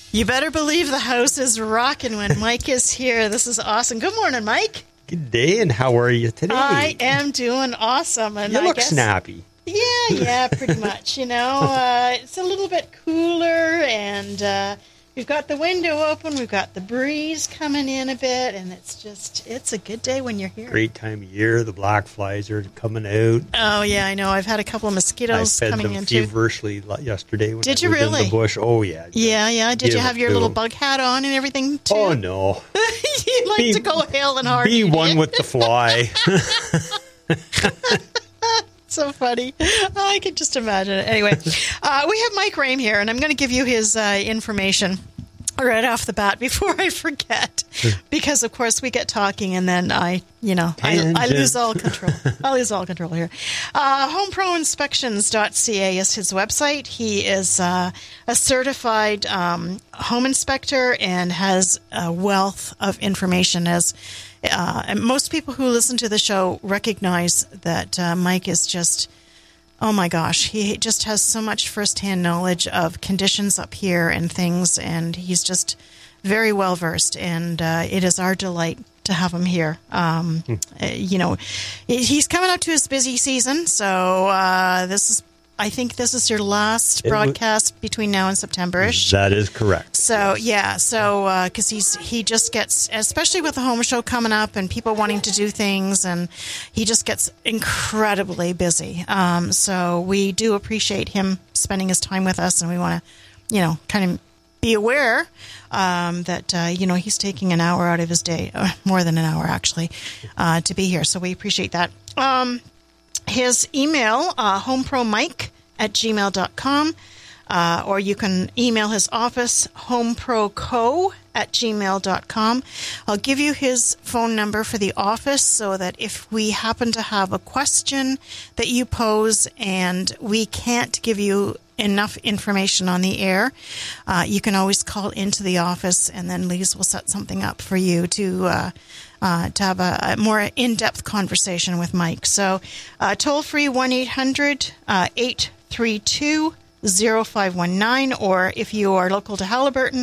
You better believe the house is rocking when Mike is here. This is awesome. Good morning, Mike. Good day, and how are you today? I am doing awesome. And you look snappy. Yeah, pretty much. It's a little bit cooler, and we've got the window open. We've got the breeze coming in a bit, and it's a good day when you're here. Great time of year. The black flies are coming out. Oh, yeah, I know. I've had a couple of mosquitoes coming in, too. I fed them feverishly yesterday when Did I you was really? in the bush. Oh, yeah. Yeah. Did you have your little bug hat on and everything, too? Oh, no. You like to go hale and hard. Be one with the fly. So funny. I can just imagine it. Anyway, we have Mike Rame here, and I'm going to give you his information right off the bat before I forget, because of course we get talking and then I lose all control. I lose all control here. HomeProInspections.ca is his website. He is a certified home inspector and has a wealth of information. And most people who listen to the show recognize that Mike is just, oh my gosh, he just has so much firsthand knowledge of conditions up here and things, and he's just very well versed, and it is our delight to have him here. He's coming up to his busy season, so I think this is your last broadcast between now and September-ish. That is correct. So, yes. Because he just gets, especially with the home show coming up and people wanting to do things, and he just gets incredibly busy. So we do appreciate him spending his time with us, and we want to, kind of be aware that, he's taking an hour out of his day, more than an hour, actually, to be here. So we appreciate that. His email, homepromike@gmail.com, or you can email his office, homeproco@gmail.com. I'll give you his phone number for the office so that if we happen to have a question that you pose and we can't give you enough information on the air, you can always call into the office, and then Lise will set something up for you to have a more in-depth conversation with Mike. So toll-free 1-800-832-0519, or if you are local to Haliburton,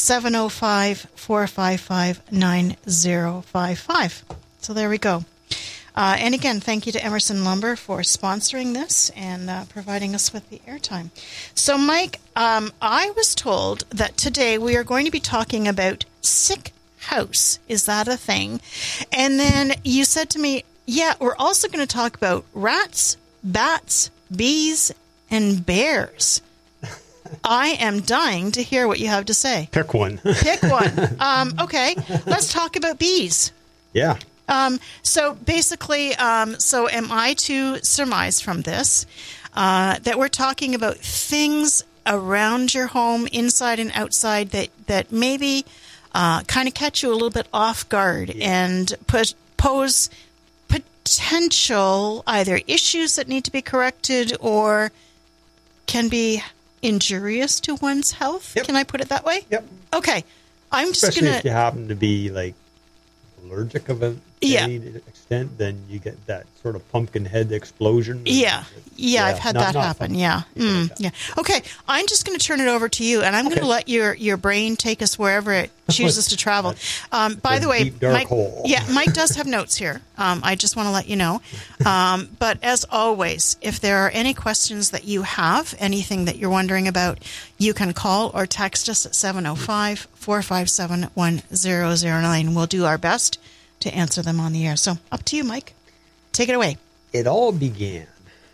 705-455-9055. So there we go. And again, thank you to Emerson Lumber for sponsoring this and providing us with the airtime. So, Mike, I was told that today we are going to be talking about sick house. Is that a thing? And then you said to me, yeah, we're also going to talk about rats, bats, bees, and bears. I am dying to hear what you have to say. Pick one. Pick one. Okay, let's talk about bees. Yeah. So basically, so am I to surmise from this that we're talking about things around your home, inside and outside, that maybe kind of catch you a little bit off guard and pose potential either issues that need to be corrected or can be injurious to one's health? Yep. Can I put it that way? Yep. Okay. I'm just Especially if you happen to be allergic of any extent, then you get that sort of pumpkin head explosion. Yeah, I've had that happen. Yeah. Yeah. Okay, I'm just going to turn it over to you, and I'm going to let your brain take us wherever it chooses to travel. By the way, deep, dark hole. Mike does have notes here. I just want to let you know. But as always, if there are any questions that you have, anything that you're wondering about, you can call or text us at 705-457-1009. We'll do our best to answer them on the air. So up to you, Mike. Take it away. It all began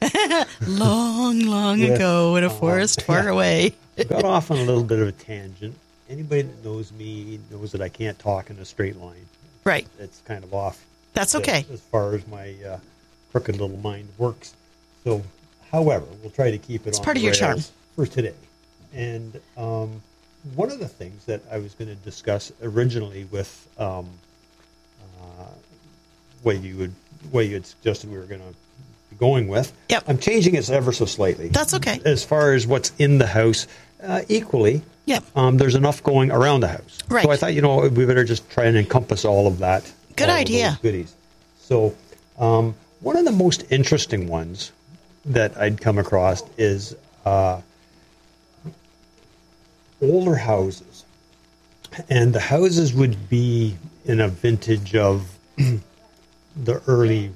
long ago in a forest far away. Got off on a little bit of a tangent. Anybody that knows me knows that I can't talk in a straight line. Right. It's kind of off. That's okay. As far as my crooked little mind works. So, however, we'll try to keep it on part of your charm for today. And one of the things that I was going to discuss originally with what you had suggested we were going to be going with. Yep. I'm changing it ever so slightly. That's okay. As far as what's in the house, equally, yep. There's enough going around the house. Right. So I thought, we better just try and encompass all of that. Good idea. Those goodies. So one of the most interesting ones that I'd come across is older houses, and the houses would be in a vintage of the early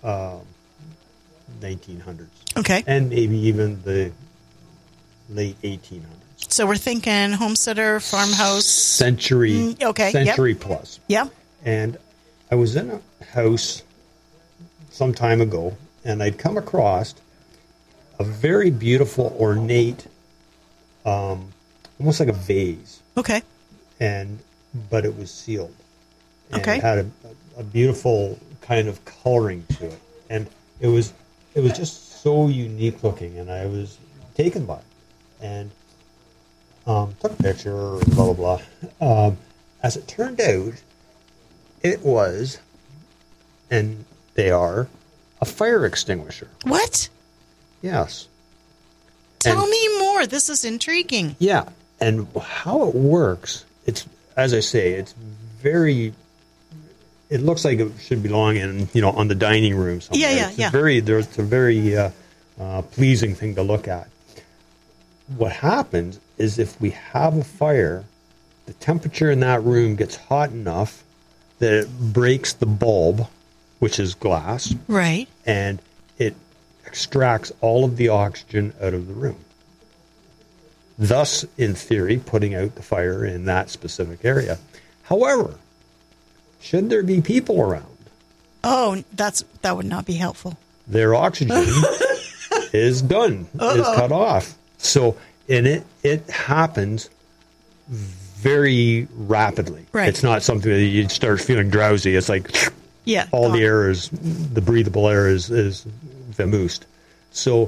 1900s. Okay. And maybe even the late 1800s. So we're thinking homesteader, farmhouse. Century. Okay. Century plus. Yep. And I was in a house some time ago, and I'd come across a very beautiful, ornate, almost like a vase. Okay. But it was sealed. And Okay. it had a beautiful kind of coloring to it. And it was just so unique looking, and I was taken by it. And took a picture, blah, blah, blah. As it turned out, it was, and they are, a fire extinguisher. What? Yes. Tell me more. This is intriguing. Yeah. And how it works, it's, as I say, it's very, it looks like it should belong in, on the dining room somewhere. It's a very pleasing thing to look at. What happens is if we have a fire, the temperature in that room gets hot enough that it breaks the bulb, which is glass. Right. And it extracts all of the oxygen out of the room. Thus, in theory, putting out the fire in that specific area. However, should there be people around? Oh, that would not be helpful. Their oxygen is done, is cut off. So, and it happens very rapidly. Right. It's not something that you start feeling drowsy. It's like all the air is, the breathable air is vamoosed. So,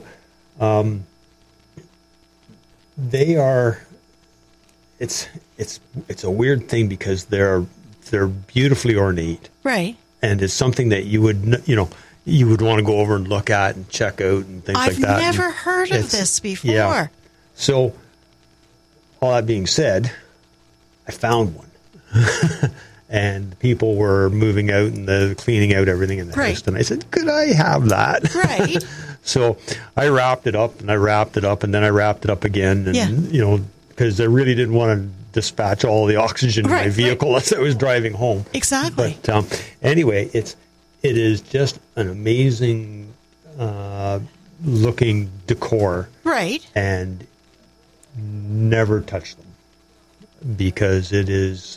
they are. It's a weird thing because they're beautifully ornate. Right. And it's something that you would you would want to go over and look at and check out and things like that. I've never heard of this before. Yeah. So, all that being said, I found one. And people were moving out and cleaning out everything in the house. And I said, could I have that? Right. So, I wrapped it up, and I wrapped it up, and then I wrapped it up again. And, because I really didn't want to dispatch all the oxygen in my vehicle as I was driving home. Exactly. But anyway, it is just an amazing looking decor. Right. And never touch them because it is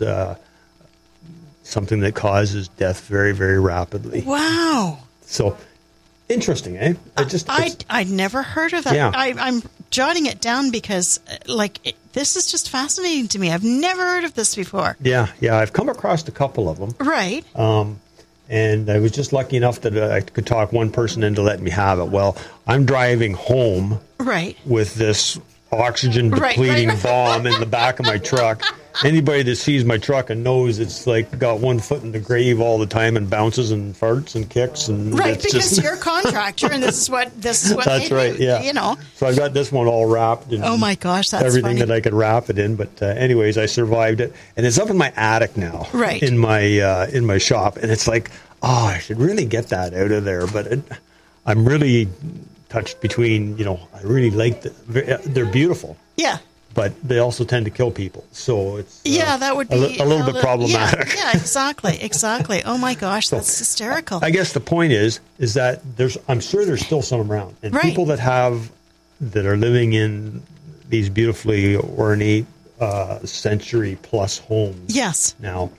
something that causes death very, very rapidly. Wow. So interesting, eh? I'd never heard of that. Yeah. I'm jotting it down because, this is just fascinating to me. I've never heard of this before. Yeah. I've come across a couple of them. Right. And I was just lucky enough that I could talk one person into letting me have it. Well, I'm driving home with this oxygen depleting bomb in the back of my truck. Anybody that sees my truck and knows it's like got one foot in the grave all the time and bounces and farts and kicks and because you're a contractor and this is what that's they right. do, Yeah. So I got this one all wrapped in oh my gosh, that's everything funny. that I could wrap it in. But anyways, I survived it, and it's up in my attic now, in my shop, and it's like, I should really get that out of there, but I'm really touched between, I really like they're beautiful. Yeah. But they also tend to kill people, so it's that would be a little bit problematic. Yeah, exactly. Oh my gosh, that's hysterical. I guess the point is that I'm sure there's still some around, and people that are living in these beautifully ornate century plus homes. Yes. Now,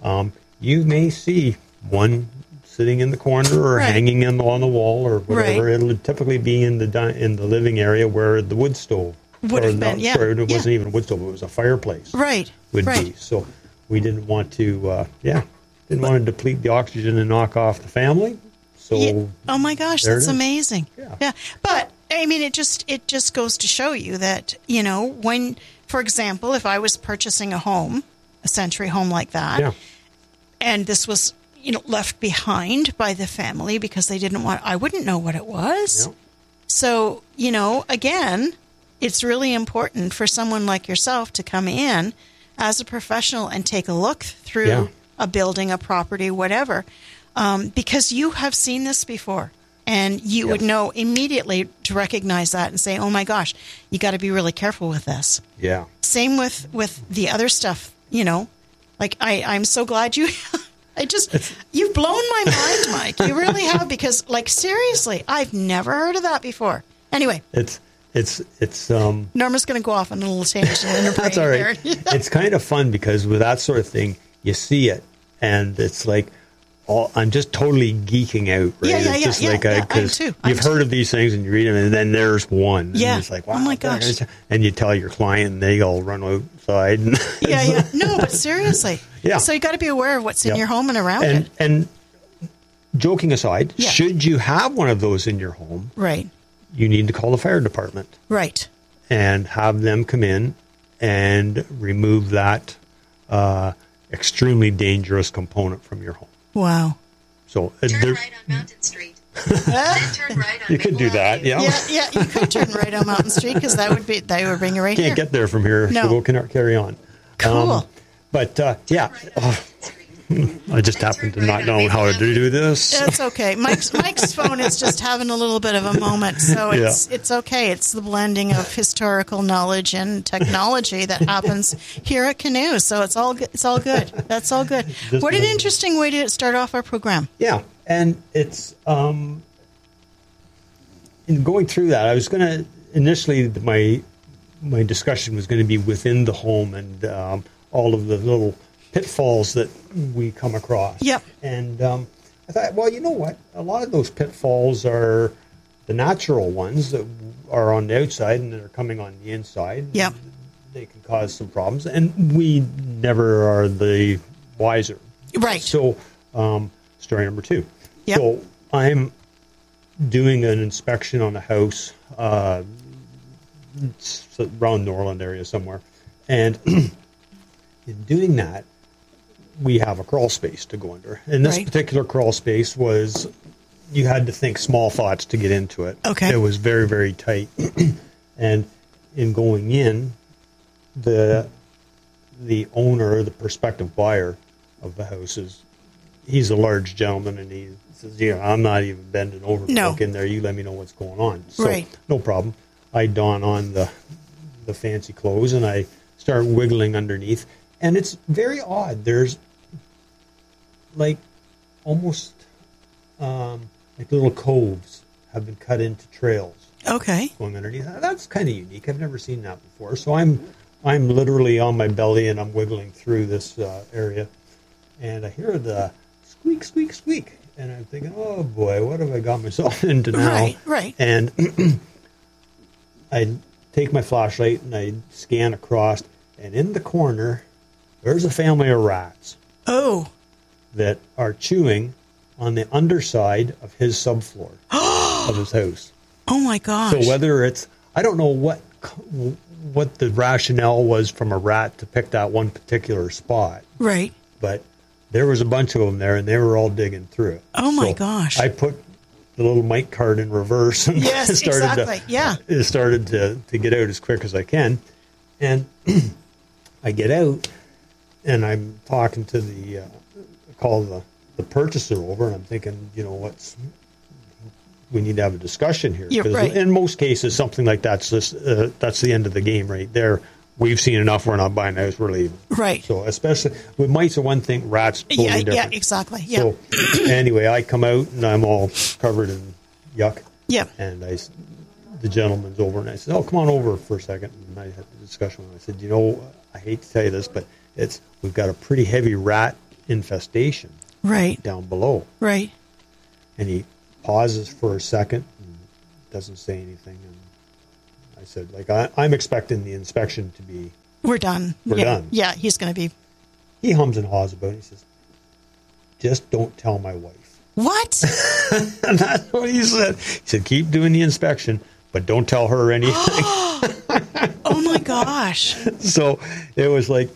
you may see one sitting in the corner or hanging on the wall or whatever. It'll typically be in the living area where the wood stove would have been. Sorry, it wasn't even a wood stove; it was a fireplace. Would be. So we didn't want to. Didn't want to deplete the oxygen and knock off the family. So oh my gosh, that's amazing. Yeah. But I mean, it just goes to show you that when, for example, if I was purchasing a century home like that, and this was left behind by the family because they didn't want, I wouldn't know what it was. Yeah. So again, it's really important for someone like yourself to come in as a professional and take a look through a building, a property, whatever, because you have seen this before and you would know immediately to recognize that and say, oh my gosh, you got to be really careful with this. Yeah. same with the other stuff, Like, I'm so glad you've blown my mind, Mike. You really have, because, like, seriously, I've never heard of that before. Anyway. It's Norma's going to go off on a little tangent in her brain. That's all right. It's kind of fun because with that sort of thing, you see it, and it's like, I'm just totally geeking out, right? It's just because you've heard of these things and you read them, and then there's one. Yeah. And it's like, wow. Oh, my gosh. And you tell your client, and they all run outside. And No, but seriously. Yeah. So you got to be aware of what's in your home and around it. And joking aside, should you have one of those in your home, right, you need to call the fire department. Right. And have them come in and remove that extremely dangerous component from your home. Wow. So turn right on Mountain Street. Then turn right on you could do that, Yeah, you could turn right on Mountain Street, because that would bring you right here. Can't get there from here, so we'll carry on. Cool. I just happen to not know how to do this. That's okay. Mike's phone is just having a little bit of a moment, so it's okay. It's the blending of historical knowledge and technology that happens here at Canoe. So it's all good. That's all good. What an interesting way to start off our program. Yeah, and it's in going through that, I was going to initially my discussion was going to be within the home and all of the little pitfalls that we come across. Yep. And I thought, well, you know what? A lot of those pitfalls are the natural ones that are on the outside and that are coming on the inside. Yep. They can cause some problems, and we never are the wiser. Right. So, story number 2. Yep. So I'm doing an inspection on a house it's around Norland area somewhere, and in doing that, we have a crawl space to go under. And this particular crawl space you had to think small thoughts to get into it. Okay. It was very, very tight. And in going in, the owner, the prospective buyer of the house, he's a large gentleman, and he says, I'm not even bending over to look in there. You let me know what's going on. So, no problem. I don on the fancy clothes, and I start wiggling underneath. And it's very odd. There's like almost like little coves have been cut into trails. Okay. Going underneath. That's kind of unique. I've never seen that before. So I'm literally on my belly, and I'm wiggling through this area, and I hear the squeak, squeak, squeak, and I'm thinking, oh boy, what have I got myself into now? Right. And I take my flashlight and I scan across, and in the corner, there's a family of rats. Oh. That are chewing on the underside of his subfloor of his house. Oh my gosh. So whether I don't know what the rationale was from a rat to pick that one particular spot. Right. But there was a bunch of them there, and they were all digging through it. Oh my gosh. I put the little mic card in reverse and started to get out as quick as I can. And I get out, and I'm talking to call the purchaser over, and I'm thinking, we need to have a discussion here. Yeah, right. In most cases, something like that's the end of the game right there. We've seen enough. We're not buying a house. We're leaving. Right. So especially with mice are one thing, rats totally different. Yeah, exactly. Yeah. So anyway, I come out and I'm all covered in yuck. Yeah. And the gentleman's over, and I said, "Oh, come on over for a second." And I had a discussion with him. I said, I hate to tell you this, but we've got a pretty heavy rat infestation down below. Right. And he pauses for a second and doesn't say anything. And I said, I'm expecting the inspection to be... We're done. We're done. Yeah, he's going to be... He hums and haws about it. He says, just don't tell my wife. What? And that's what he said. He said, keep doing the inspection, but don't tell her anything. Oh, my gosh. So it was like...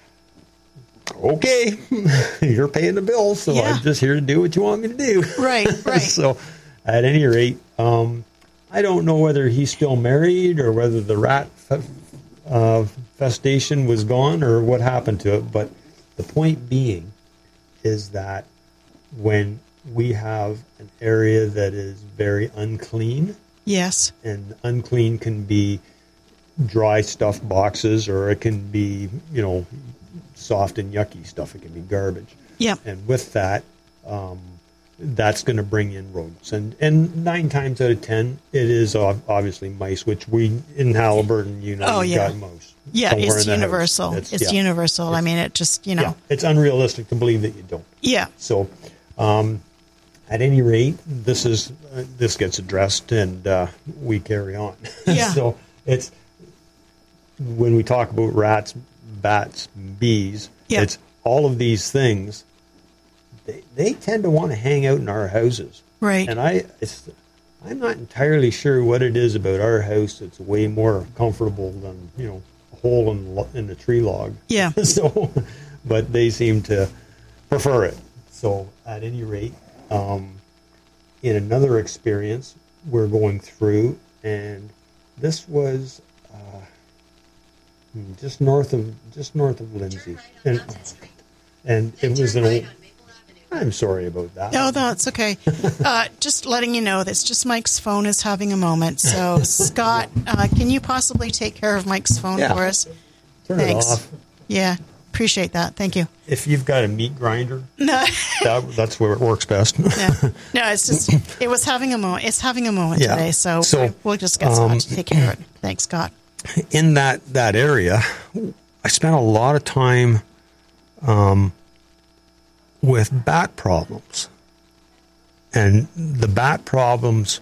Okay, you're paying the bill, so I'm just here to do what you want me to do. Right. So, at any rate, I don't know whether he's still married or whether the rat festation was gone or what happened to it. But the point being is that when we have an area that is very unclean, yes, and unclean can be dry stuff boxes, or it can be, soft and yucky stuff. It can be garbage. Yeah. And with that, that's going to bring in rodents. And 9 times out of 10, it is obviously mice, which we in Haliburton, got mouse. Yeah, it's universal. It's universal. I mean, it just, Yeah, it's unrealistic to believe that you don't. Yeah. So, at any rate, this gets addressed, and we carry on. Yeah. So it's when we talk about rats, bats, bees, it's all of these things. They tend to want to hang out in our houses, right? And I'm not entirely sure what it is about our house that's way more comfortable than a hole in the tree log. Yeah. So, but they seem to prefer it. So, at any rate, in another experience, we're going through, and this was just north of Lindsay, and it was an old. I'm sorry about that. No, that's okay. Just letting you know, that's just Mike's phone is having a moment. So, Scott, can you possibly take care of Mike's phone for us? Turn it off. Yeah, appreciate that. Thank you. If you've got a meat grinder, no, that's where it works best. No, it's just it was having a moment. It's having a moment today, so we'll just get Scott to take care of it. Thanks, Scott. In that area, I spent a lot of time with bat problems, and the bat problems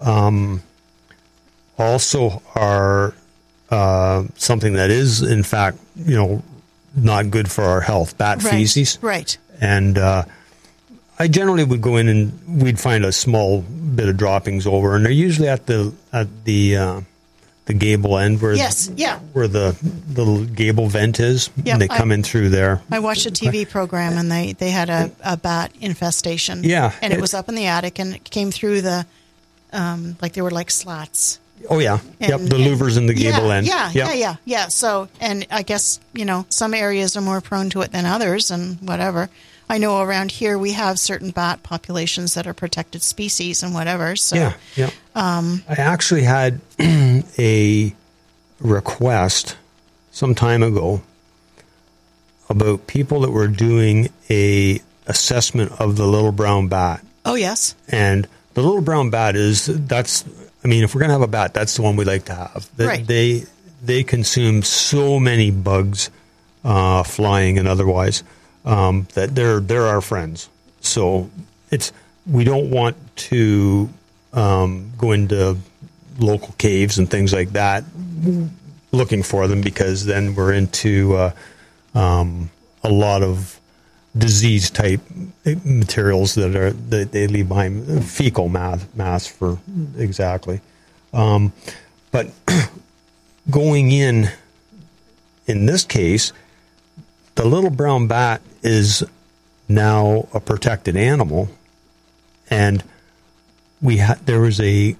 also are something that is, in fact, not good for our health. Bat feces, right? And I generally would go in and we'd find a small bit of droppings over, and they're usually at the gable end where where the little gable vent is. Yep, and they come in through there. I watched a TV program, and they had a bat infestation. Yeah, and it was up in the attic, and it came through the there were like slats. Oh yeah, the louvers in the gable end. Yeah. So, and I guess some areas are more prone to it than others, and whatever. I know around here we have certain bat populations that are protected species and whatever. So yeah. I actually had a request some time ago about people that were doing a assessment of the little brown bat. Oh yes. And the little brown bat if we're going to have a bat, that's the one we like to have. Right. They consume so many bugs, flying and otherwise. That they're our friends. So we don't want to go into local caves and things like that looking for them, because then we're into a lot of disease type materials that they leave behind, fecal mass for exactly. But going in this case, the little brown bat is now a protected animal, and there was a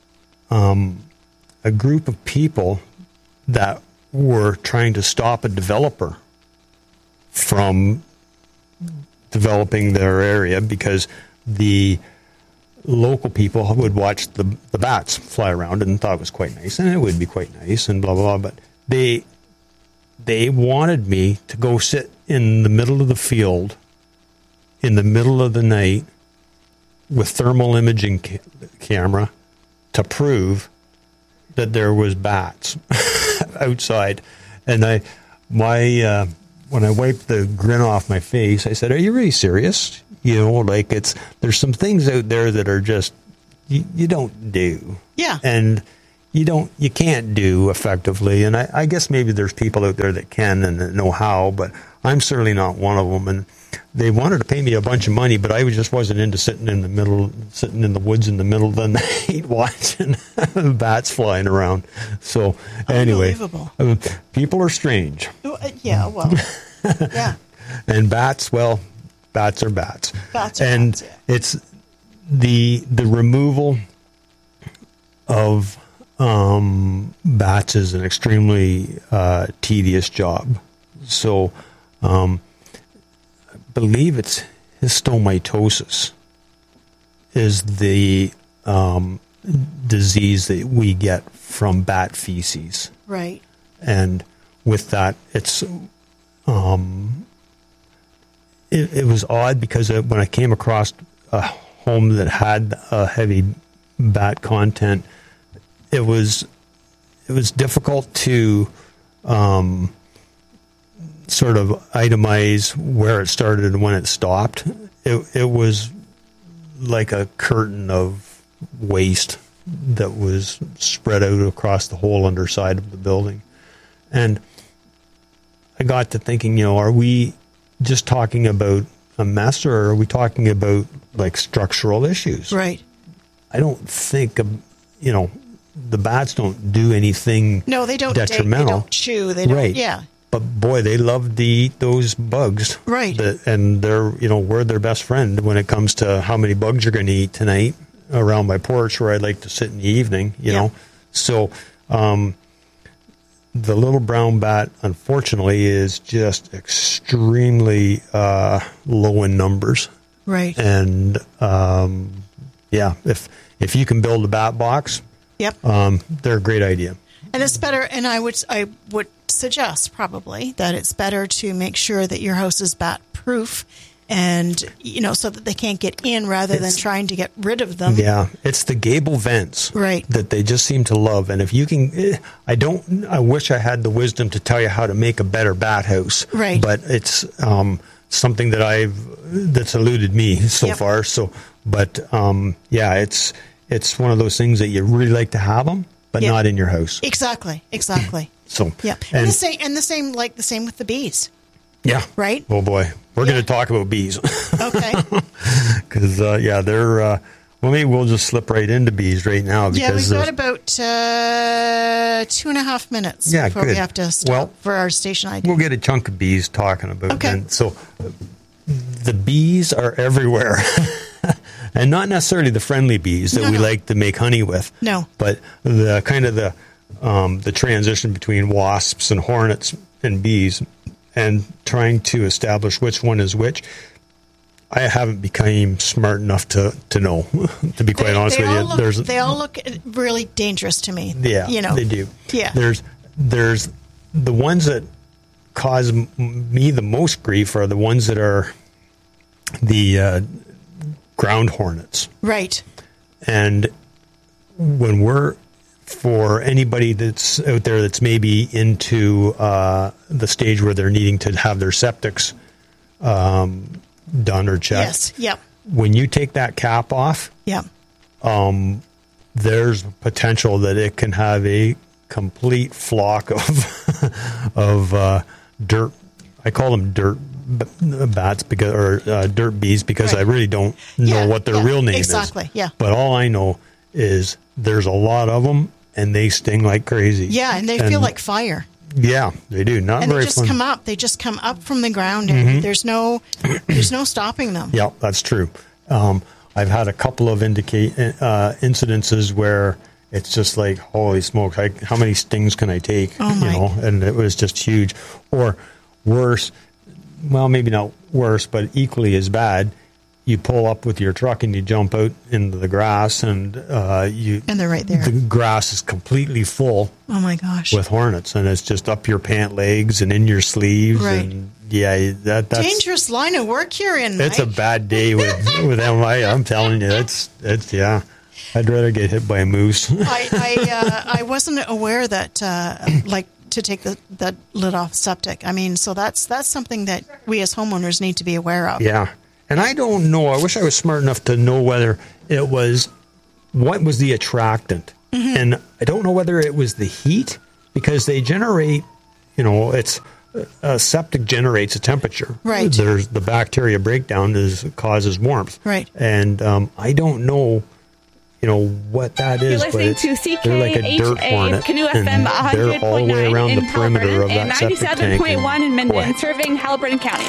group of people that were trying to stop a developer from developing their area, because the local people would watch the bats fly around and thought it was quite nice, and it would be quite nice, and blah blah blah. But they wanted me to go sit in the middle of the field in the middle of the night with thermal imaging camera to prove that there was bats outside. And when I wiped the grin off my face, I said, "Are you really serious? There's some things out there that are just you don't do." Yeah. And you can't do effectively, and I guess maybe there's people out there that can and that know how, but I'm certainly not one of them. And they wanted to pay me a bunch of money, but I just wasn't into sitting in the woods in the middle of the night watching bats flying around. So anyway, people are strange. Yeah, well, yeah. And bats are bats. It's the removal of bats is an extremely tedious job. So I believe it's histомatosis is the disease that we get from bat feces. Right. And with that, it's it was odd because when I came across a home that had a heavy bat content, it was difficult to sort of itemize where it started and when it stopped. It was like a curtain of waste that was spread out across the whole underside of the building. And I got to thinking, are we just talking about a mess, or are we talking about like structural issues? Right. I don't think, the bats don't do anything. No, they don't. Detrimental. They don't chew. They don't. Right. Yeah. But boy, they love to eat those bugs. Right. And they're, we're their best friend when it comes to how many bugs you're going to eat tonight around my porch where I'd like to sit in the evening, know. So, the little brown bat, unfortunately, is just extremely low in numbers. Right. And, if you can build a bat box, yep, they're a great idea. And it's better, and I would suggest probably that it's better to make sure that your house is bat proof, and so that they can't get in rather than trying to get rid of them. Yeah, it's the gable vents, right, that they just seem to love. And if you can, I wish I had the wisdom to tell you how to make a better bat house, right? But it's something that's eluded me so far. So, but it's one of those things that you really like to have them, but not in your house. Exactly. So yeah, and the same with the bees. Yeah. Right. Oh boy, we're going to talk about bees. Okay. Because they're. Well, maybe we'll just slip right into bees right now. Because we've got about 2.5 minutes before we have to stop for our station ID. We'll get a chunk of bees talking about. Okay. And so the bees are everywhere. And not necessarily the friendly bees that we like to make honey with. No. But the kind of the transition between wasps and hornets and bees, and trying to establish which one is which. I haven't become smart enough to know, to be quite honest with you. They all look really dangerous to me. Yeah, they do. Yeah. There's the ones that cause me the most grief are the ones that are the ground hornets. Right. And for anybody that's out there that's maybe into the stage where they're needing to have their septics done or checked. Yes. Yep. When you take that cap off, yep, there's potential that it can have a complete flock of dirt. I call them dirt bats dirt bees because I really don't know what their real name is. Exactly. Yeah. But all I know is there's a lot of them and they sting like crazy. Yeah, and they feel like fire. Yeah, they do. Not and very they just fun. come up. They just come up from the ground, and there's no stopping them. Yeah, that's true. I've had a couple of incidences where it's just like, holy smokes, how many stings can I take? Oh my. And it was just huge. Or worse, well, maybe not worse, but equally as bad. You pull up with your truck and you jump out into the grass, and they're right there. The grass is completely full. Oh my gosh! With hornets, and it's just up your pant legs and in your sleeves, right. And that's dangerous line of work you're in. It's Mike. a bad day with them. I'm telling you, it's I'd rather get hit by a moose. I wasn't aware that to take the lid off septic. I mean, so that's something that we as homeowners need to be aware of. Yeah. And I don't know. I wish I was smart enough to know whether it was what was the attractant. Mm-hmm. And I don't know whether it was the heat, because they generate, it's septic generates a temperature. Right. There's the bacteria breakdown causes warmth. Right. And I don't know, what that is. You're listening to they're like a dirt hornet. Canoe FM 100.9 all the way around in the perimeter of and that septic tank. 97.1 in Minden, serving Haliburton County.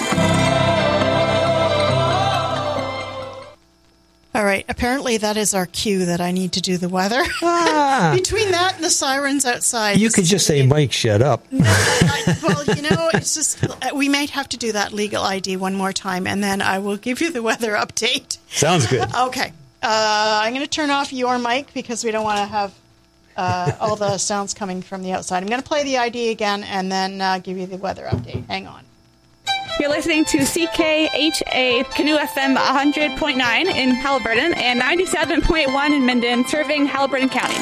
All right. Apparently, that is our cue that I need to do the weather. Between that and the sirens outside. You could just say, Mike, shut up. No, it's just, we might have to do that legal ID one more time, and then I will give you the weather update. Sounds good. Okay. I'm going to turn off your mic because we don't want to have all the sounds coming from the outside. I'm going to play the ID again and then give you the weather update. Hang on. You're listening to CKHA Canoe FM 100.9 in Haliburton and 97.1 in Minden, serving Haliburton County.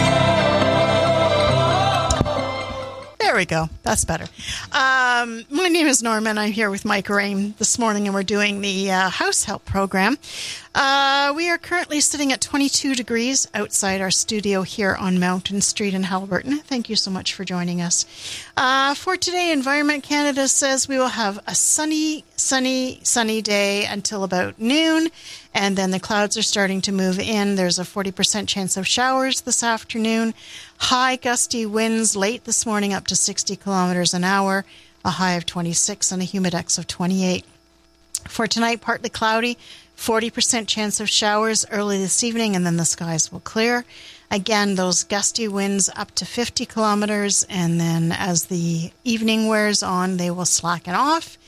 There we go. That's better. My name is Norman. I'm here with Mike Rain this morning, and we're doing the House Help program. We are currently sitting at 22 degrees outside our studio here on Mountain Street in Haliburton. Thank you so much for joining us. For today, Environment Canada says we will have a sunny day until about noon, and then the clouds are starting to move in. There's a 40% chance of showers this afternoon. High gusty winds late this morning up to 60 kilometers an hour, a high of 26 and a humidex of 28. For tonight, partly cloudy, 40% chance of showers early this evening, and then the skies will clear. Again, those gusty winds up to 50 kilometers, and then as the evening wears on, they will slacken off.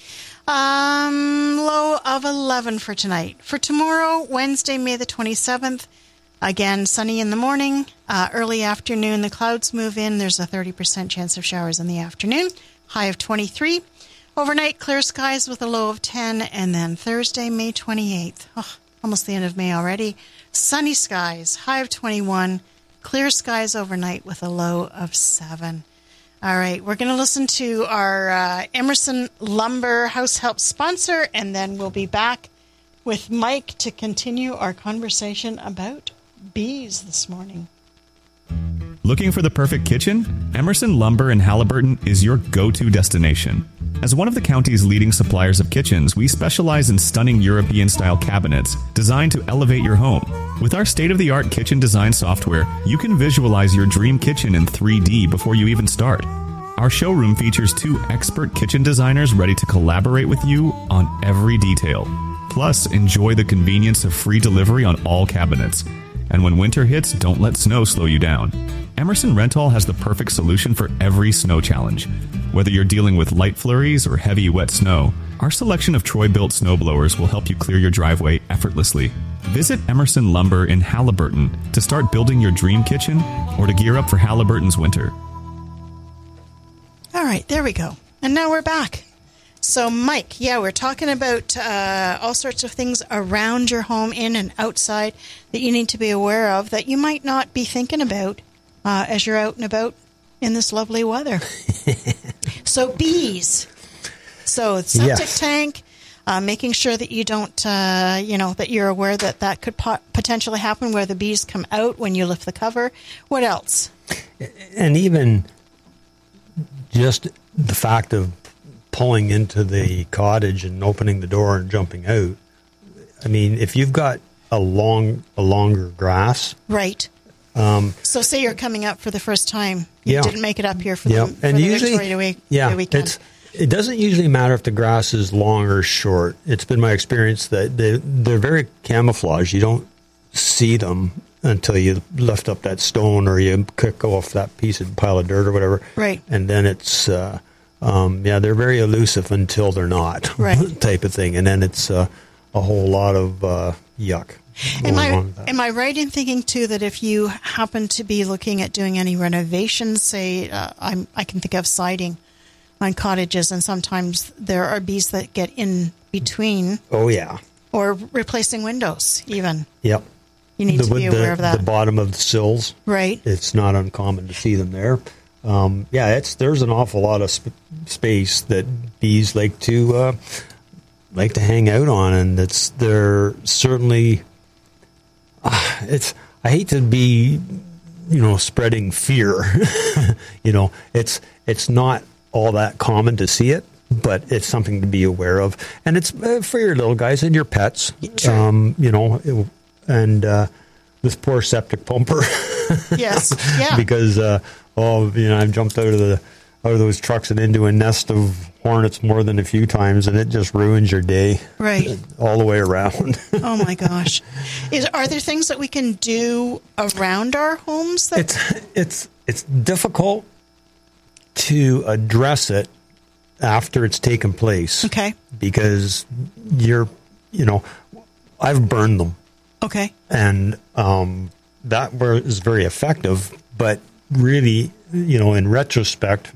Low of 11 for tonight. For tomorrow, Wednesday, May the 27th, again, sunny in the morning, early afternoon, the clouds move in. There's a 30% chance of showers in the afternoon, high of 23. Overnight, clear skies with a low of 10, and then Thursday, May 28th, almost the end of May already, sunny skies, high of 21, clear skies overnight with a low of 7. All right, we're going to listen to our Emerson Lumber House Help sponsor, and then we'll be back with Mike to continue our conversation about bees this morning. Looking for the perfect kitchen? Emerson Lumber in Haliburton is your go-to destination. As one of the county's leading suppliers of kitchens, we specialize in stunning European-style cabinets designed to elevate your home. With our state-of-the-art kitchen design software, you can visualize your dream kitchen in 3D before you even start. Our showroom features 2 expert kitchen designers ready to collaborate with you on every detail. Plus, enjoy the convenience of free delivery on all cabinets. And when winter hits, don't let snow slow you down. Emerson Rental has the perfect solution for every snow challenge. Whether you're dealing with light flurries or heavy, wet snow, our selection of Troy-built snowblowers will help you clear your driveway effortlessly. Visit Emerson Lumber in Haliburton to start building your dream kitchen or to gear up for Haliburton's winter. All right, there we go. And now we're back. So, Mike, we're talking about all sorts of things around your home, in and outside, that you need to be aware of that you might not be thinking about as you're out and about in this lovely weather. So, bees. So, septic tank, making sure that you don't, that you're aware that could potentially happen where the bees come out when you lift the cover. What else? And even just the fact of pulling into the cottage and opening the door and jumping out. I mean, if you've got a longer grass, right? So, say you're coming up for the first time, you didn't make it up here for the Victoria weekend. It doesn't usually matter if the grass is long or short. It's been my experience that they're very camouflaged. You don't see them until you lift up that stone or you kick off that pile of dirt or whatever. Right. And then it's, they're very elusive until they're not, right, type of thing. And then it's a whole lot of yuck. Am I right in thinking, too, that if you happen to be looking at doing any renovations, say, I can think of siding on cottages, and sometimes there are bees that get in between. Oh, yeah. Or replacing windows, even. Yep. You need to be aware of that. The bottom of the sills. Right. It's not uncommon to see them there. There's an awful lot of space that bees like to hang out on, and they're certainly. I hate to be, spreading fear. It's not all that common to see it, but it's something to be aware of, and it's for your little guys and your pets. Sure. And this poor septic pumper. Yes. Yeah. Because I've jumped out of those trucks and into a nest of hornets more than a few times, and it just ruins your day. Right. All the way around. Oh my gosh. Are there things that we can do around our homes It's difficult to address it after it's taken place. Okay. Because I've burned them. Okay. And that was very effective, but really, in retrospect,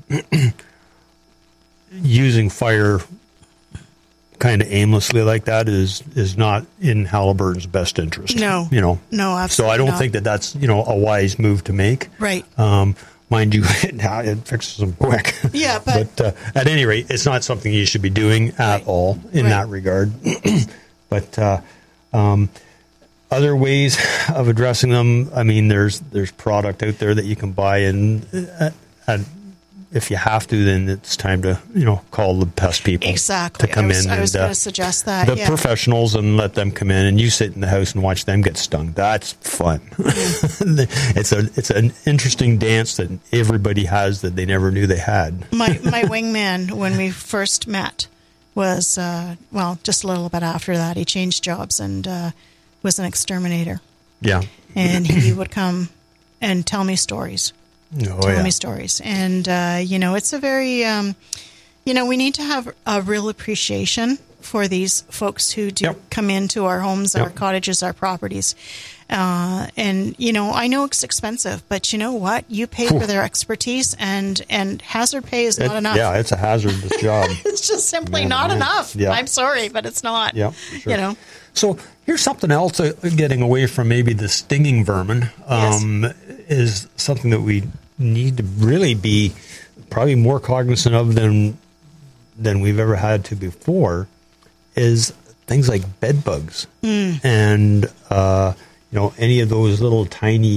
using fire kind of aimlessly like that is not in Halliburton's best interest. No. No, absolutely So I don't not. think that's, a wise move to make. Right. Mind you, it fixes them quick. Yeah, but at any rate, it's not something you should be doing at all in that regard. But other ways of addressing them, I mean, there's product out there that you can buy, and if you have to, then it's time to call the pest people exactly. to come in. I was going to suggest that the professionals, and let them come in, and you sit in the house and watch them get stung. That's fun. It's an interesting dance that everybody has that they never knew they had. My wingman, when we first met, was just a little bit after that. He changed jobs and was an exterminator. Yeah, and he would come and tell me stories. Tell me stories. And, it's a very, we need to have a real appreciation for these folks who do come into our homes, our cottages, our properties. I know it's expensive, but you know what? You pay for their expertise, and hazard pay is not enough. Yeah, it's a hazardous job. It's just simply not enough. Yeah. I'm sorry, but it's not. Yeah, sure. So here's something else, getting away from maybe the stinging vermin, is something that we need to really be probably more cognizant of than we've ever had to before, is things like bed bugs and any of those little tiny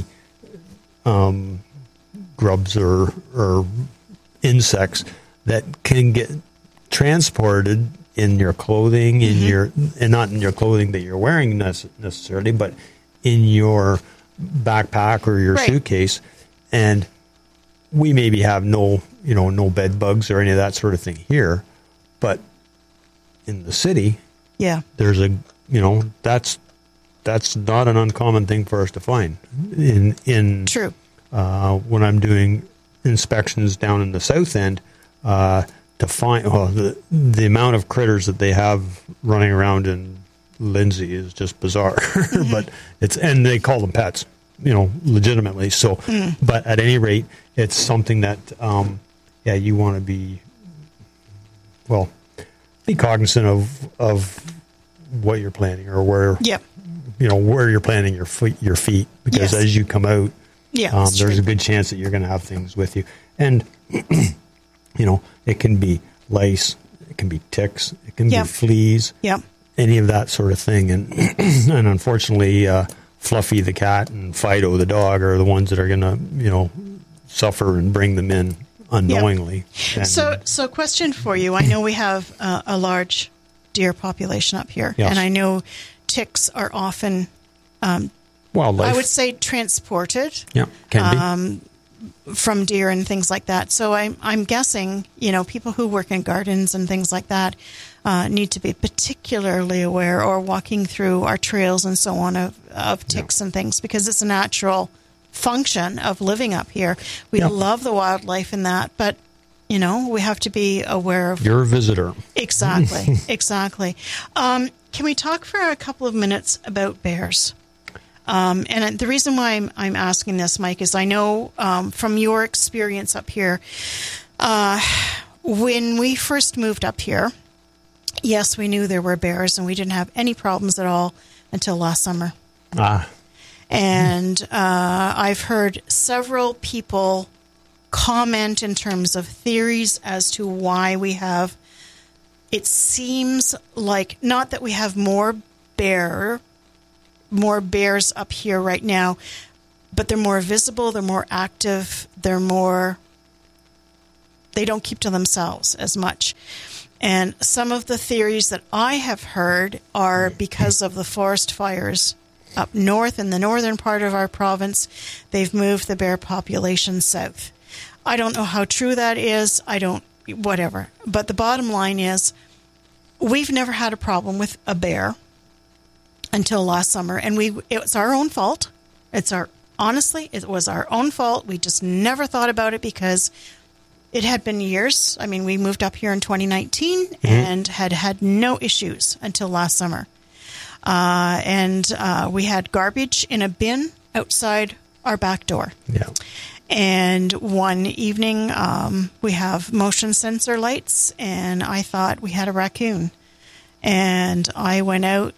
grubs or insects that can get transported in your clothing, and not in your clothing that you're wearing necessarily, but in your backpack or your suitcase. And we maybe have no bed bugs or any of that sort of thing here, but in the city, there's that's not an uncommon thing for us to find. True. When I'm doing inspections down in the south end, to find the amount of critters that they have running around in Lindsay is just bizarre. But and they call them pets, legitimately. So, but at any rate, it's something that you want to be cognizant of what you're planning, or where where you're planting your feet, because as you come out, there's a good chance that you're going to have things with you, and it can be lice, it can be ticks, it can be fleas, any of that sort of thing, and unfortunately, Fluffy the cat and Fido the dog are the ones that are going to suffer and bring them in unknowingly. Yep. So question for you. I know we have a large deer population up here, and I know ticks are often wildlife, I would say, transported can be from deer and things like that. So I'm guessing people who work in gardens and things like that need to be particularly aware, or walking through our trails and so on, of ticks and things, because it's a natural function of living up here. We love the wildlife in that, but we have to be aware of... You're a visitor. Exactly, exactly. Can we talk for a couple of minutes about bears? And the reason why I'm asking this, Mike, is I know from your experience up here, when we first moved up here, yes, we knew there were bears, and we didn't have any problems at all until last summer. And I've heard several people comment in terms of theories as to why we have, it seems like, not that we have more bears up here right now, but they're more visible, they're more active, they don't keep to themselves as much. And some of the theories that I have heard are because of the forest fires up north in the northern part of our province. They've moved the bear population south. I don't know how true that is. Whatever. But the bottom line is, we've never had a problem with a bear until last summer, and it was our own fault. Honestly, it was our own fault. We just never thought about it because it had been years. I mean, we moved up here in 2019 and had no issues until last summer. and we had garbage in a bin outside our back door. Yeah. And one evening, we have motion sensor lights, and I thought we had a raccoon. And I went out.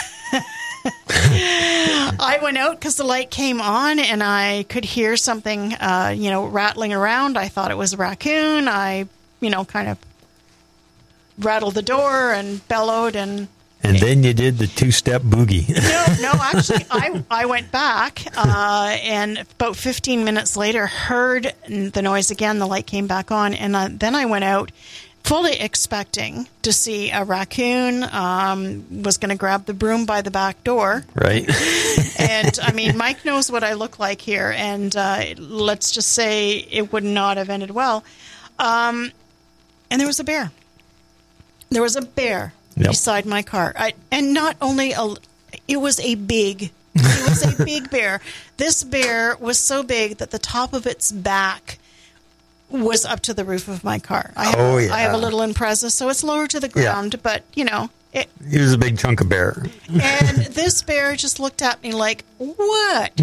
I went out because the light came on, and I could hear something, rattling around. I thought it was a raccoon. I, kind of rattled the door and bellowed and... And then you did the two-step boogie. No, actually, I went back, and about 15 minutes later, heard the noise again. The light came back on, and then I went out, fully expecting to see a raccoon. Was going to grab the broom by the back door. Right. And, Mike knows what I look like here, and let's just say it would not have ended well. And there was a bear. There was a bear. Yep. Beside my car. And not only it was a big bear. This bear was so big that the top of its back was up to the roof of my car. I have a little Impreza, so it's lower to the ground, but it was a big chunk of bear. And this bear just looked at me like, what?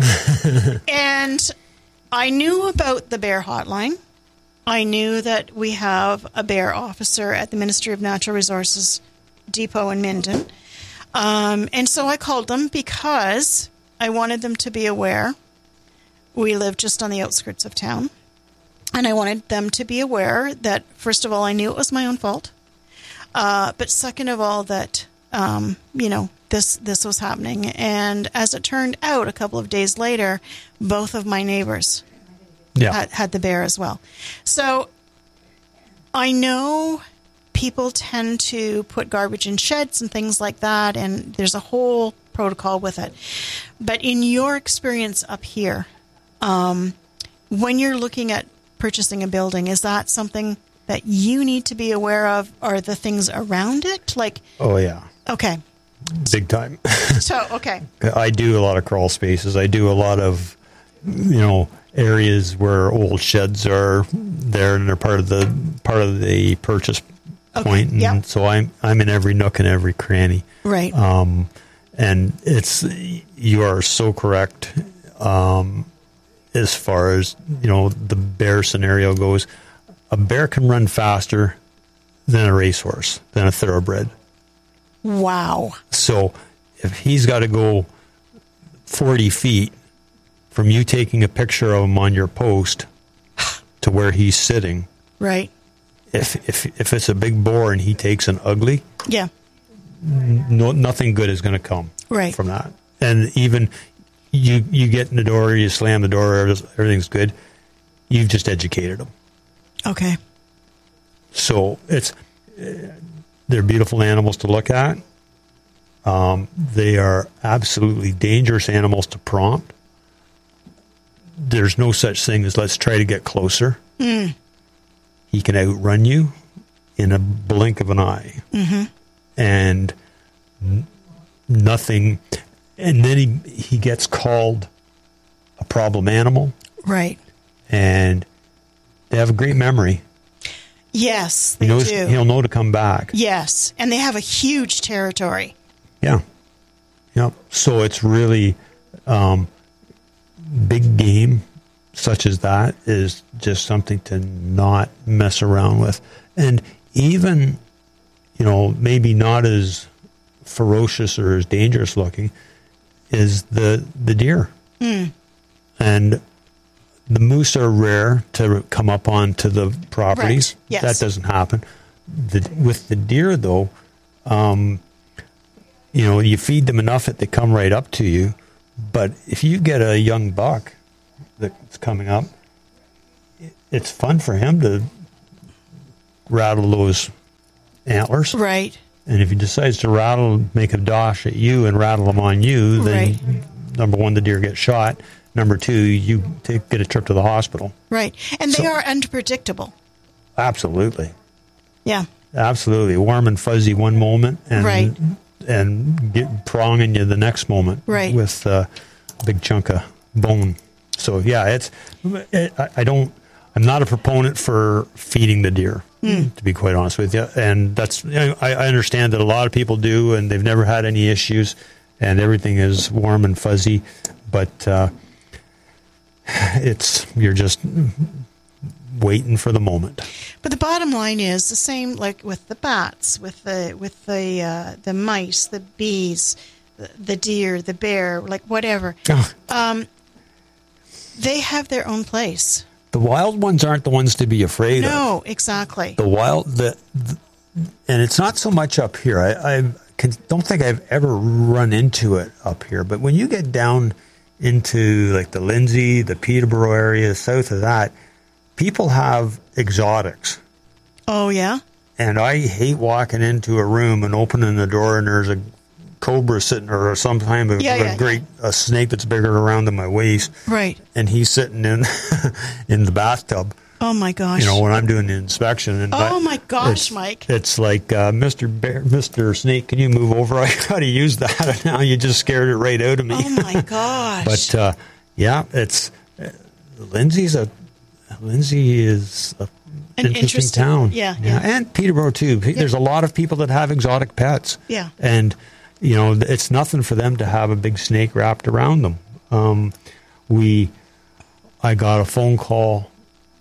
And I knew about the bear hotline. I knew that we have a bear officer at the Ministry of Natural Resources depot in Minden. And so I called them because I wanted them to be aware. We live just on the outskirts of town. And I wanted them to be aware that, first of all, I knew it was my own fault. But second of all, that, this was happening. And as it turned out, a couple of days later, both of my neighbors had the bear as well. So I know people tend to put garbage in sheds and things like that, and there's a whole protocol with it. But in your experience up here, when you're looking at purchasing a building, is that something that you need to be aware of? Are the things around it? Oh, yeah. Okay. Big time. So, okay. I do a lot of crawl spaces. I do a lot of, areas where old sheds are there, and they're part of the purchase point. Okay. And so I'm in every nook and every cranny. Right. And you are so correct. As far as, the bear scenario goes, a bear can run faster than a racehorse, than a thoroughbred. Wow. So if he's got to go 40 feet from you taking a picture of him on your post to where he's sitting. Right. If it's a big boar and he takes an ugly, nothing good is going to come from that. And even you get in the door, you slam the door, everything's good. You've just educated them. Okay. So they're beautiful animals to look at. They are absolutely dangerous animals to prompt. There's no such thing as let's try to get closer. Mm. He can outrun you in a blink of an eye. Mm-hmm. And nothing. And then he gets called a problem animal. Right. And they have a great memory. Yes, they do. He'll know to come back. Yes. And they have a huge territory. Yeah. Yep. So it's really big game such as that is just something to not mess around with. And even, maybe not as ferocious or as dangerous looking is the deer. Mm. And the moose are rare to come up onto the properties. Right. Yes. That doesn't happen. With the deer, though, you feed them enough that they come right up to you. But if you get a young buck that's coming up, it's fun for him to rattle those antlers. Right. And if he decides to make a dosh at you and rattle them on you, then number one, the deer gets shot. Number two, you get a trip to the hospital. Right. And they are unpredictable. Absolutely. Yeah. Absolutely. Warm and fuzzy one moment and get pronging you the next moment with a big chunk of bone. So yeah, I'm not a proponent for feeding the deer, to be quite honest with you. And I understand that a lot of people do, and they've never had any issues. and everything is warm and fuzzy, but you're just waiting for the moment. But the bottom line is the same, like with the bats, with the mice, the bees, the deer, the bear, like whatever. They have their own place. The wild ones aren't the ones to be afraid of. No, exactly. And it's not so much up here. I don't think I've ever run into it up here. But when you get down into like the Lindsay, the Peterborough area, south of that, people have exotics. Oh, yeah? And I hate walking into a room and opening the door and there's a cobra sitting, or some kind of a snake that's bigger around than my waist. Right. And he's sitting in the bathtub. Oh my gosh! When I'm doing the inspection, and my gosh, Mike! It's like Mr. Snake, can you move over? I got to use that, and now you just scared it right out of me. Oh my gosh! But it's Lindsay is an interesting town. Yeah, and Peterborough too. Yeah. There's a lot of people that have exotic pets. Yeah, and it's nothing for them to have a big snake wrapped around them. I got a phone call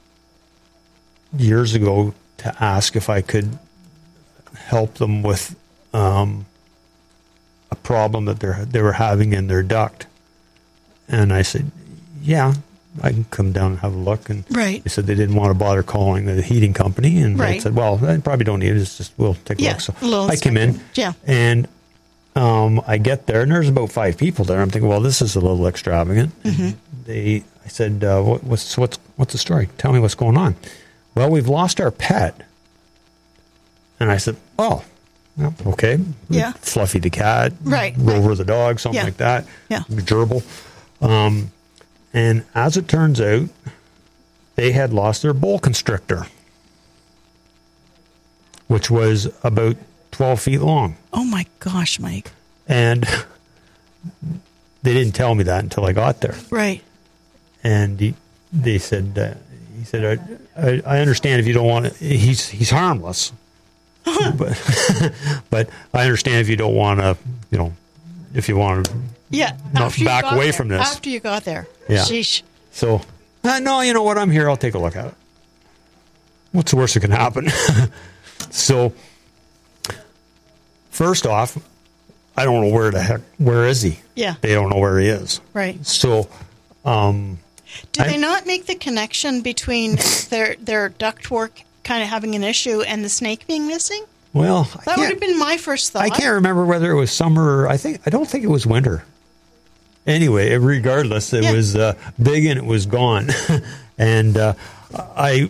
years ago to ask if I could help them with a problem that they were having in their duct, and I said, "Yeah, I can come down and have a look." And they said they didn't want to bother calling the heating company, and I said, "Well, I probably don't need it. It's just we'll take a look." So I came in, and I get there, and there's about 5 people there. I'm thinking, well, this is a little extravagant. Mm-hmm. I said, "What's the story? Tell me what's going on." "Well, we've lost our pet." And I said, "Oh, well, okay." Yeah. Fluffy the cat. Rover the dog, something like that. Yeah. Gerbil. And as it turns out, they had lost their boa constrictor, which was about 12 feet long. Oh, my gosh, Mike. And they didn't tell me that until I got there. Right. And he said, I understand if you don't want to, he's harmless. but I understand if you don't want to, if you want to back away from this. After you got there. Yeah. Sheesh. So, no, you know what? I'm here. I'll take a look at it. What's the worst that can happen? So, first off, I don't know where is he? Yeah. They don't know where he is. Right. So, do they not make the connection between their ductwork kind of having an issue and the snake being missing? Well, that would have been my first thought. I can't remember whether it was summer. I don't think it was winter. Anyway, regardless, it was big and it was gone. And I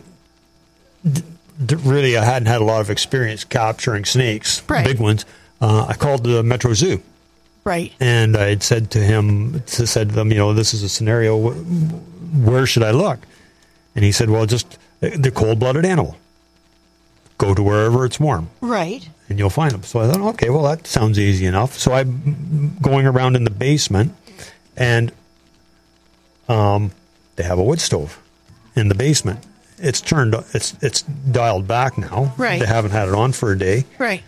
hadn't had a lot of experience capturing snakes, big ones. I called the Metro Zoo. Right. And I had said to them, this is a scenario. Where should I look? And he said, well, just the cold-blooded animal. Go to wherever it's warm. Right. And you'll find them. So I thought, okay, well, that sounds easy enough. So I'm going around in the basement, and they have a wood stove in the basement. It's dialed back now. Right. They haven't had it on for a day. Right.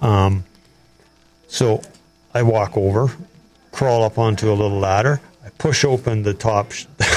So I walk over, crawl up onto a little ladder. I push open the top,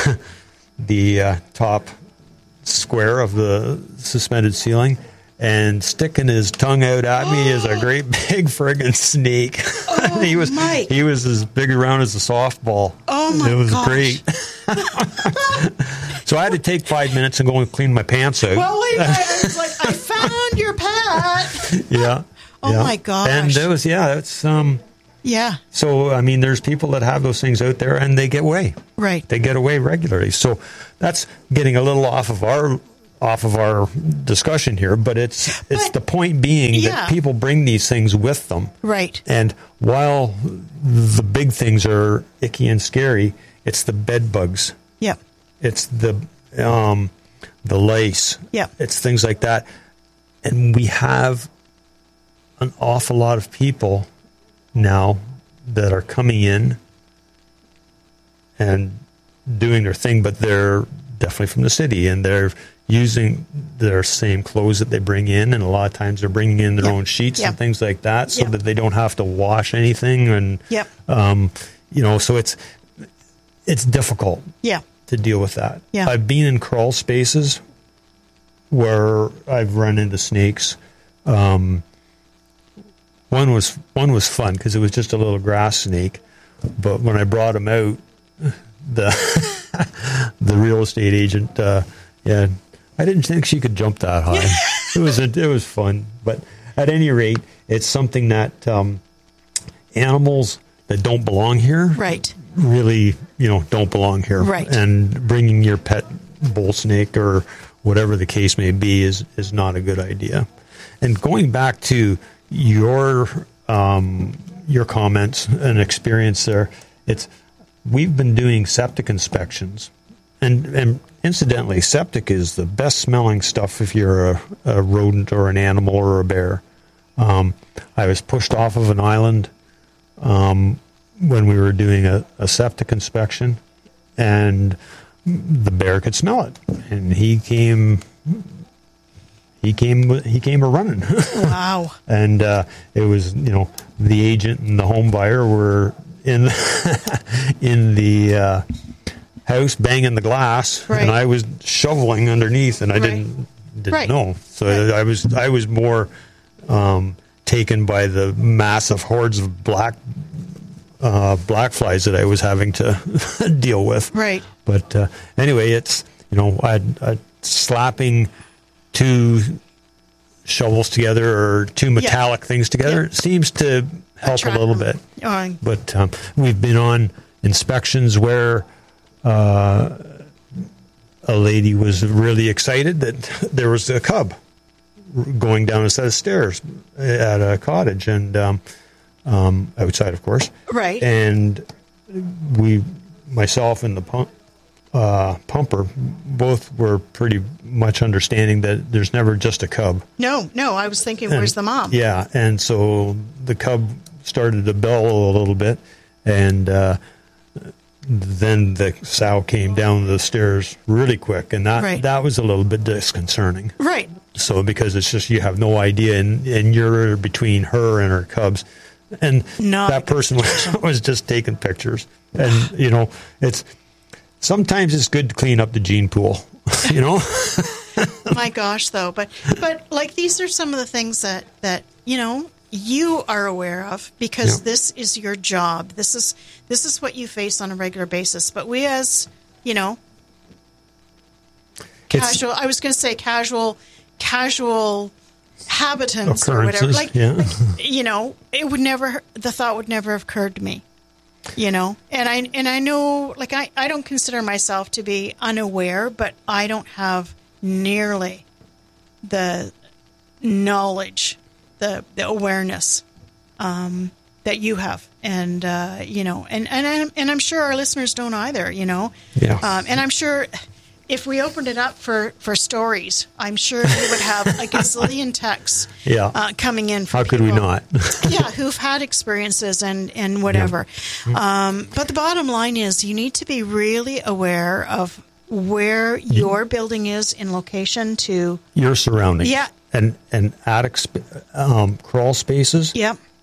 top square of the suspended ceiling, and sticking his tongue out at me is a great big friggin' snake. Oh, he was Mike. He was as big around as a softball. Oh my! It was gosh. Great. So I had to take 5 minutes and go and clean my pants out. Well, wait a minute. It's like, I found your pet. Yeah. Oh my gosh. And it was that's Yeah. So I mean, there's people that have those things out there, and they get away. Right. They get away regularly. So that's getting a little off of our discussion here, but it's the point being that people bring these things with them. Right. And while the big things are icky and scary, it's the bed bugs. Yep. It's the lice. Yep. It's things like that. And we have an awful lot of people now that are coming in and doing their thing, but they're definitely from the city, and they're using their same clothes that they bring in, and a lot of times they're bringing in their own sheets and things like that, so that they don't have to wash anything. And so it's difficult to deal with that. I've been in crawl spaces where I've run into snakes. One was fun because it was just a little grass snake, but when I brought him out, the real estate agent, I didn't think she could jump that high. It was fun, but at any rate, it's something that animals that don't belong here, really, don't belong here, and bringing your pet bull snake or whatever the case may be is not a good idea. And going back to your comments and experience there, we've been doing septic inspections, and incidentally, septic is the best smelling stuff if you're a rodent or an animal or a bear. I was pushed off of an island when we were doing a septic inspection, and the bear could smell it, and he came a running. Wow. And it was, the agent and the home buyer were in the house banging the glass, and I was shoveling underneath, and I didn't know. So I was more taken by the massive hordes of black flies that I was having to deal with. Right. But anyway, it's I slapping two shovels together or two metallic things together seems to help a little bit. But we've been on inspections where a lady was really excited that there was a cub going down a set of stairs at a cottage, and outside, of course. Right. And myself and the pumper both were pretty much understanding that there's never just a cub. No, I was thinking, where's the mom? Yeah, and so the cub started to bellow a little bit, and then the sow came down the stairs really quick, and that was a little bit disconcerting. Right. So because it's just you have no idea, and you're between her and her cubs. And that person was just taking pictures. And, sometimes it's good to clean up the gene pool, My gosh, though. But like, these are some of the things that you are aware of because this is your job. This is what you face on a regular basis. But we as, casual, I was going to say casual habitants or whatever, the thought would never have occurred to me, and I know, like, I don't consider myself to be unaware, but I don't have nearly the knowledge, the awareness that you have, and and I'm sure our listeners don't either, and I'm sure if we opened it up for stories, I'm sure we would have a gazillion texts coming in from How could people, we not? who've had experiences and whatever. But the bottom line is you need to be really aware of where your building is in location to your surroundings. Yeah. And attic crawl spaces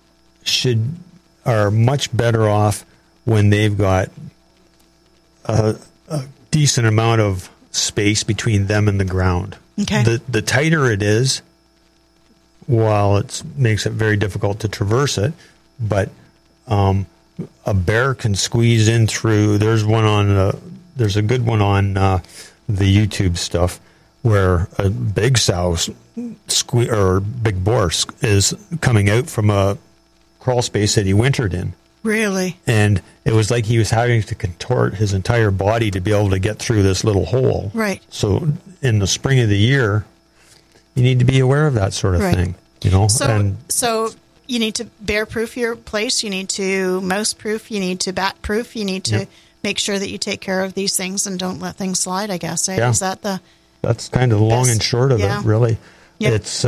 are much better off when they've got a decent amount of space between them and the ground. Okay. The tighter it is, while it makes it very difficult to traverse it, but a bear can squeeze in through. There's a good one on the YouTube stuff where a big sow or big boar is coming out from a crawl space that he wintered in. Really? And it was like he was having to contort his entire body to be able to get through this little hole. Right. So in the spring of the year, you need to be aware of that sort of thing. So you need to bear-proof your place. You need to mouse-proof. You need to bat-proof. You need to make sure that you take care of these things and don't let things slide, I guess. Yeah. Is that That's kind of the long and short of it, really. Yep. It's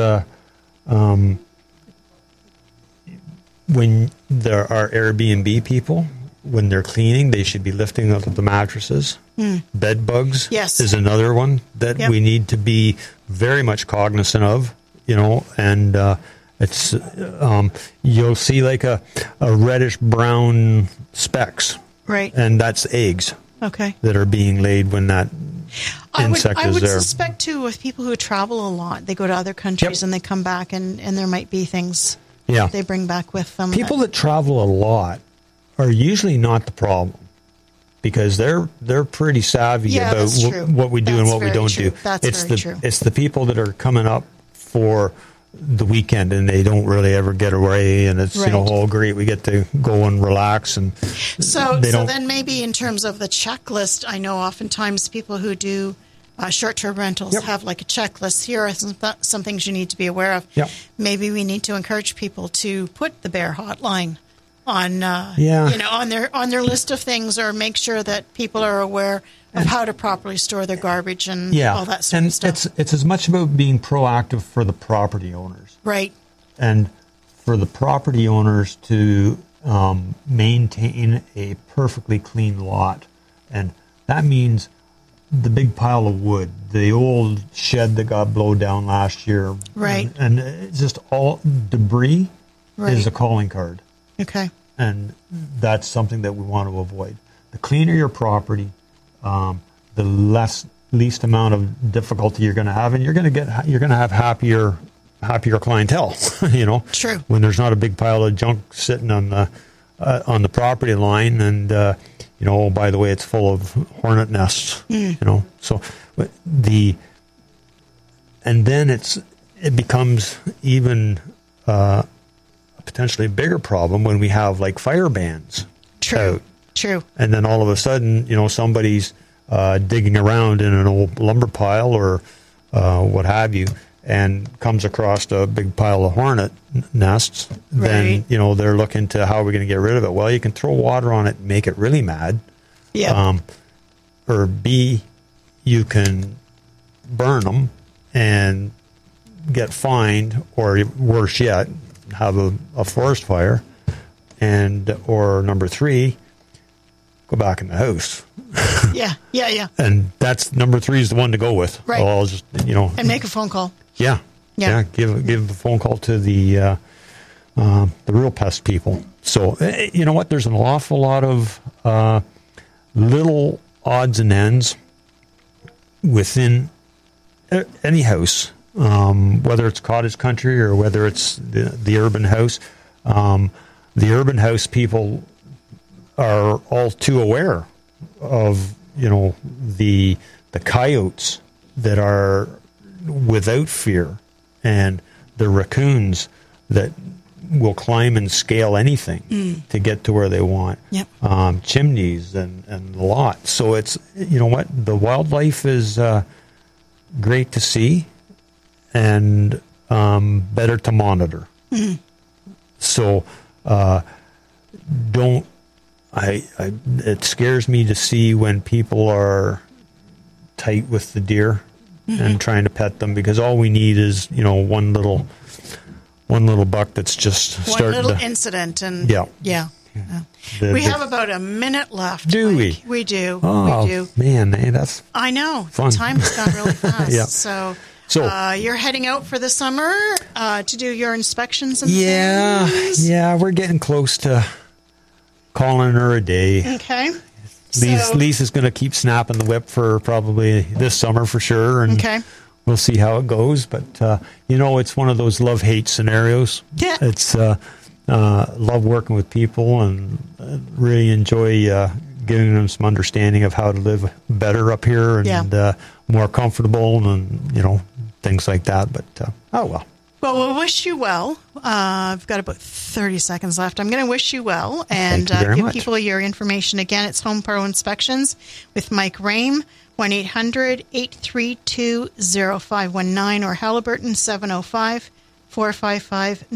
when there are Airbnb people, when they're cleaning, they should be lifting up the mattresses. Bed bugs is another one that we need to be very much cognizant of, and it's you'll see like a reddish brown specks. Right. And that's eggs. Okay. That are being laid when that insect is there. I would suspect, too, with people who travel a lot, they go to other countries and they come back and there might be things they bring back with them. People that travel a lot are usually not the problem because they're pretty savvy about what we do and what we don't do. That's very true. It's the people that are coming up for the weekend and they don't really ever get away, and it's all great, we get to go and relax, and so then maybe in terms of the checklist, I know oftentimes people who do short-term rentals have like a checklist. Here are some things you need to be aware of. Maybe we need to encourage people to put the Bear Hotline on on their list of things, or make sure that people are aware of how to properly store their garbage and all that sort of stuff. It's as much about being proactive for the property owners. Right. And for the property owners to maintain a perfectly clean lot. And that means the big pile of wood, the old shed that got blown down last year. Right. And it's just all debris is a calling card. Okay. And that's something that we want to avoid. The cleaner your property, the least amount of difficulty you're going to have, and you're going to have happier clientele. True. When there's not a big pile of junk sitting on the property line, and by the way, it's full of hornet nests. So and then it becomes even a potentially bigger problem when we have like fire bans. True. And then all of a sudden, somebody's digging around in an old lumber pile or what have you, and comes across a big pile of hornet nests. Then, they're looking to how are we going to get rid of it? Well, you can throw water on it and make it really mad. Yeah. Or B, you can burn them and get fined, or worse yet, have a forest fire. Or number 3, go back in the house. Yeah. And that's number 3 is the one to go with. Right. I'll just, and make a phone call. Yeah. Give a phone call to the real pest people. So you know what? There's an awful lot of little odds and ends within any house, whether it's cottage country or whether it's the urban house. The urban house people are all too aware of, the coyotes that are without fear, and the raccoons that will climb and scale anything to get to where they want. Yep. Chimneys and a lot. So it's, the wildlife is great to see and better to monitor. So it scares me to see when people are tight with the deer and trying to pet them, because all we need is, one little buck that's just starting one little incident, and we have about a minute left. Do we? We do. Oh, we do. Man, that's I know. Fun. Time has gone really fast. Yeah. So you're heading out for the summer to do your inspections and things? Yeah, we're getting close to calling her a day. Okay. Lisa's going to keep snapping the whip for probably this summer for sure, and we'll see how it goes. But it's one of those love-hate scenarios. Yeah. It's love working with people and really enjoy giving them some understanding of how to live better up here and more comfortable and things like that. But oh well. Well, we'll wish you well. I've got about 30 seconds left. I'm going to wish you well and give people your information again. It's Home Pro Inspections with Mike Rame, 1-800-832-0519, or Haliburton, 705-455